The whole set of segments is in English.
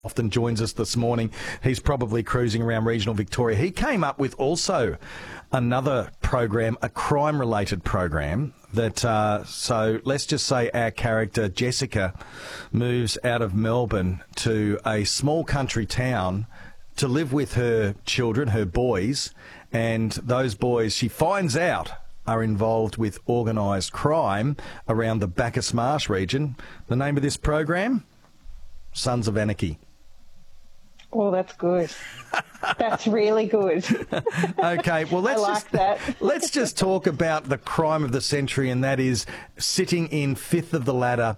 often joins us this morning. He's probably cruising around regional Victoria. He came up with also another program, a crime-related program that, so let's just say our character, Jessica, moves out of Melbourne to a small country town to live with her children, her boys, and those boys, she finds out, are involved with organised crime around the Bacchus Marsh region. The name of this program? Sons of Anarchy. Oh, that's good. That's really good. Okay, well, let's just talk about the crime of the century, and that is sitting in fifth on the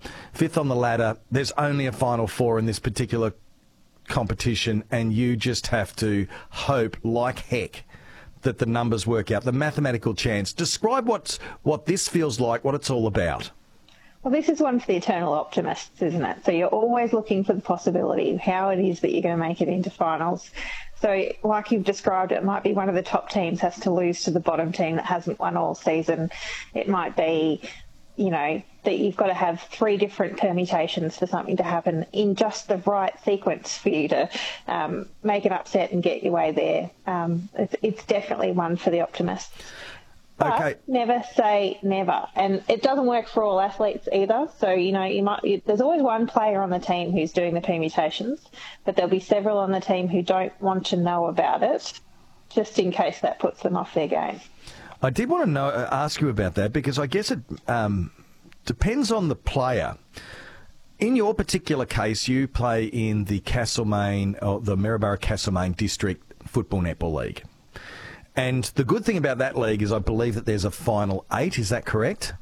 ladder. There's only a final four in this particular competition, and you just have to hope like heck that the numbers work out. The mathematical chance. Describe what this feels like, what it's all about. Well, this is one for the eternal optimists, isn't it? So you're always looking for the possibility of how it is that you're going to make it into finals. So like you've described, it might be one of the top teams has to lose to the bottom team that hasn't won all season. It might be, that you've got to have three different permutations for something to happen in just the right sequence for you to make an upset and get your way there. It's definitely one for the optimists. But okay. Never say never. And it doesn't work for all athletes either. So, there's always one player on the team who's doing the permutations, but there'll be several on the team who don't want to know about it, just in case that puts them off their game. I did want to ask you about that, because I guess it depends on the player. In your particular case, you play in the Castlemaine, or the Maryborough Castlemaine District Football Netball League. And the good thing about that league is I believe that there's a final 8. Is that correct?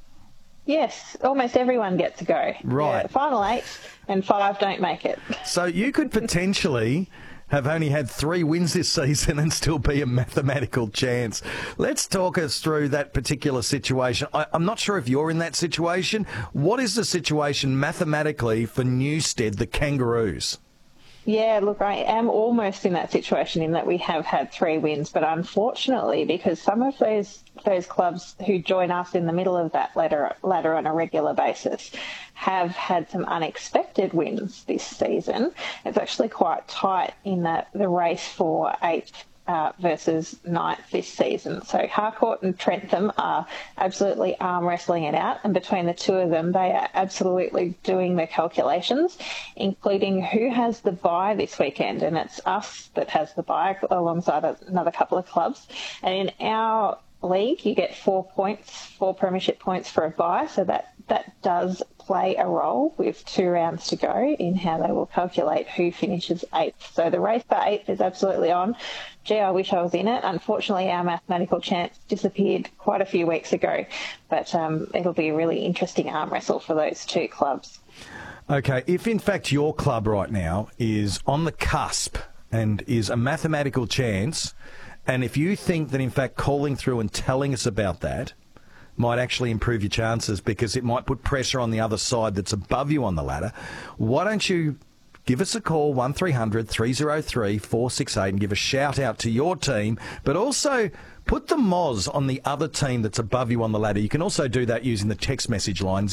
Yes, almost everyone gets to go. Right. Yeah, final 8 and 5 don't make it. So you could potentially have only had 3 wins this season and still be a mathematical chance. Let's talk us through that particular situation. I'm not sure if you're in that situation. What is the situation mathematically for Newstead, the Kangaroos? Yeah, look, I am almost in that situation in that we have had 3 wins, but unfortunately, because some of those clubs who join us in the middle of that ladder on a regular basis have had some unexpected wins this season, it's actually quite tight in the race for 8th versus 9th this season. So Harcourt and Trentham are absolutely arm wrestling it out, and between the two of them, they are absolutely doing the calculations, including who has the bye this weekend, and it's us that has the bye alongside another couple of clubs. And in our league, you get 4 points, 4 premiership points for a bye, so that does play a role with 2 rounds to go in how they will calculate who finishes 8th. So the race for 8th is absolutely on. Gee, I wish I was in it. Unfortunately, our mathematical chance disappeared quite a few weeks ago, but it'll be a really interesting arm wrestle for those 2 clubs. Okay, if in fact your club right now is on the cusp and is a mathematical chance, and if you think that in fact calling through and telling us about that might actually improve your chances because it might put pressure on the other side that's above you on the ladder, why don't you give us a call, 1300 303 468, and give a shout out to your team, but also put the Moz on the other team that's above you on the ladder. You can also do that using the text message line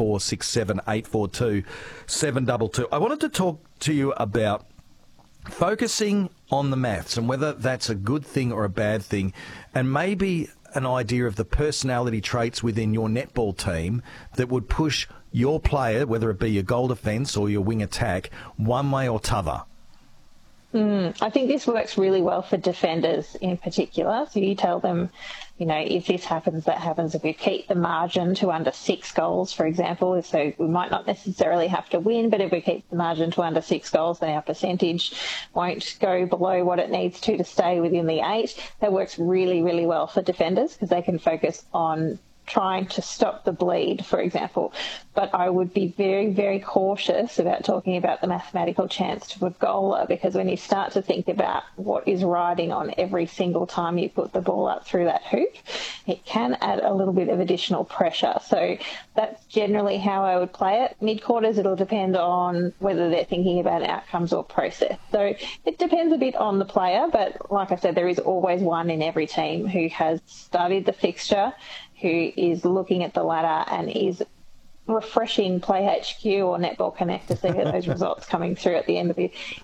0467 842 722. I wanted to talk to you about focusing on the maths and whether that's a good thing or a bad thing, and maybe an idea of the personality traits within your netball team that would push your player, whether it be your goal defence or your wing attack, one way or t'other. I think this works really well for defenders in particular. So you tell them, if this happens, that happens. If we keep the margin to under 6 goals, for example, so we might not necessarily have to win, but if we keep the margin to under 6 goals, then our percentage won't go below what it needs to stay within the 8. That works really, really well for defenders because they can focus on trying to stop the bleed, for example. But I would be very, very cautious about talking about the mathematical chance to a goaler, because when you start to think about what is riding on every single time you put the ball up through that hoop, it can add a little bit of additional pressure. So that's generally how I would play it. Mid-quarters, it'll depend on whether they're thinking about outcomes or process. So it depends a bit on the player, but like I said, there is always one in every team who has studied the fixture, who is looking at the ladder and is refreshing Play HQ or Netball Connect to see those results coming through at the end of